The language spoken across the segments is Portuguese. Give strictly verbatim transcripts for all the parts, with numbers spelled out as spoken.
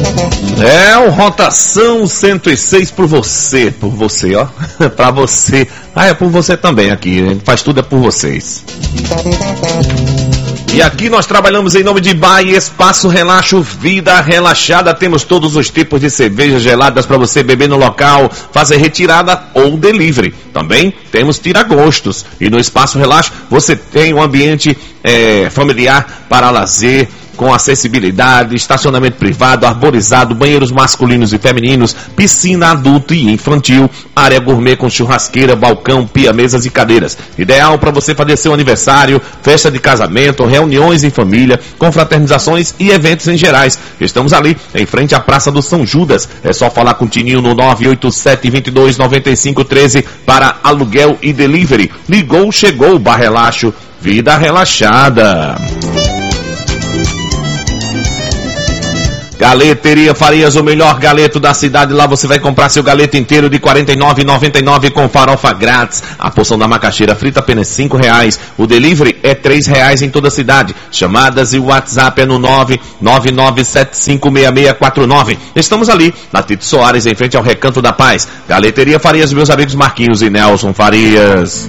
É o Rotação cento e seis por você, por você, ó, pra você. Ah, é por você também aqui, a gente faz tudo é por vocês. E aqui nós trabalhamos em nome de Bar e Espaço Relaxo, Vida Relaxada. Temos todos os tipos de cervejas geladas para você beber no local, fazer retirada ou delivery. Também temos tiragostos. E no Espaço Relaxo você tem um ambiente é, familiar para lazer, com acessibilidade, estacionamento privado, arborizado, banheiros masculinos e femininos, piscina adulto e infantil, área gourmet com churrasqueira, balcão, pia, mesas e cadeiras. Ideal para você fazer seu aniversário, festa de casamento, reuniões em família, confraternizações e eventos em gerais. Estamos ali, em frente à Praça do São Judas. É só falar com o Tininho no nove oito sete, dois dois, nove cinco um três para aluguel e delivery. Ligou, chegou, Bar Relaxo, Vida Relaxada. Galeteria Farias, o melhor galeto da cidade. Lá você vai comprar seu galeto inteiro de quarenta e nove reais e noventa e nove centavos com farofa grátis. A porção da macaxeira frita apenas cinco reais. O delivery é três reais em toda a cidade. Chamadas e o WhatsApp é no nove nove nove sete cinco seis seis quatro nove. Estamos ali, na Tito Soares, em frente ao Recanto da Paz. Galeteria Farias, meus amigos Marquinhos e Nelson Farias.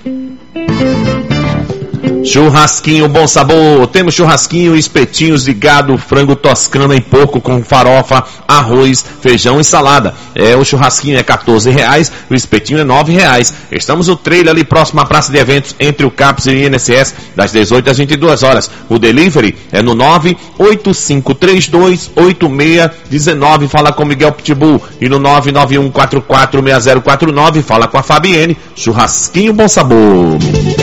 Churrasquinho Bom Sabor. Temos churrasquinho, espetinhos de gado, frango toscano e porco com farofa, arroz, feijão e salada. É, o churrasquinho é quatorze reais, o espetinho é nove reais. Estamos no trailer ali próximo à praça de eventos, entre o CAPS e o I N S S, das dezoito às vinte e duas horas. O delivery é no nove oito cinco três dois oito seis um nove. Fala com Miguel Pitbull. E no nove nove um quatro quatro seis zero quatro nove. Fala com a Fabienne. Churrasquinho Bom Sabor.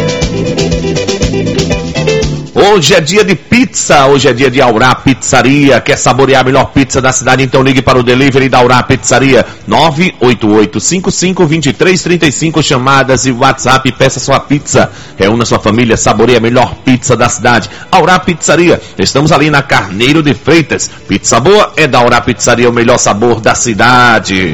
Hoje é dia de pizza, hoje é dia de Aurá Pizzaria. Quer saborear a melhor pizza da cidade? Então ligue para o delivery da Aurá Pizzaria. nove oito oito cinco cinco dois três três cinco, chamadas e WhatsApp. Peça sua pizza. Reúna sua família, saboreia a melhor pizza da cidade. Aurá Pizzaria. Estamos ali na Carneiro de Freitas. Pizza boa é da Aurá Pizzaria, o melhor sabor da cidade.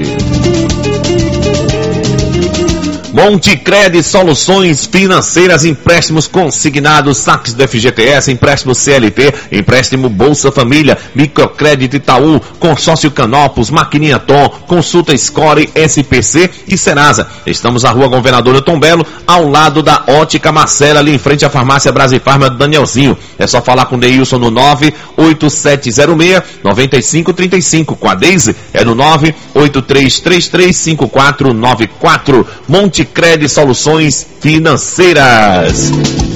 Monticred Soluções Financeiras, empréstimos consignados, saques do F G T S, empréstimo C L T, empréstimo Bolsa Família, Microcrédito Itaú, Consórcio Canopus, Maquininha Tom, Consulta Score, S P C e Serasa. Estamos na Rua Governador Tom Belo, ao lado da Ótica Marcela, ali em frente à Farmácia Brasifarma do Danielzinho. É só falar com o Neilson no nove oito sete zero seis nove cinco três cinco. Com a Deise é no nove oito três três três cinco quatro nove quatro. Monte Cred Soluções Financeiras.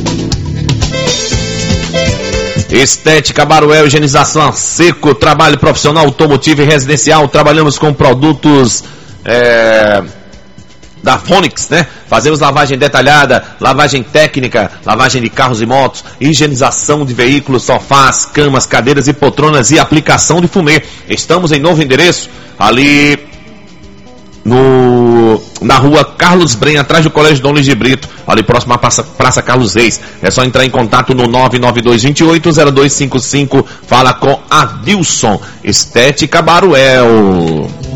Estética Baruel, higienização a seco, trabalho profissional automotivo e residencial. Trabalhamos com produtos é, da Fonix, né? Fazemos lavagem detalhada, lavagem técnica, lavagem de carros e motos, higienização de veículos, sofás, camas, cadeiras e poltronas e aplicação de fumê. Estamos em novo endereço, ali no, na rua Carlos Brenha, atrás do Colégio Dom Luiz de Brito, ali próximo à Praça, Praça Carlos Reis. É só entrar em contato no nove nove dois dois oito zero dois cinco cinco. Fala com Adilson. Estética Baruel.